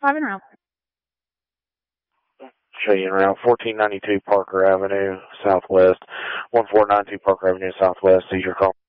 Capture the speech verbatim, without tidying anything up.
five and route. Cheyenne Route, fourteen ninety-two Parker Avenue, Southwest, one four nine two Parker Avenue, Southwest. Seizure call.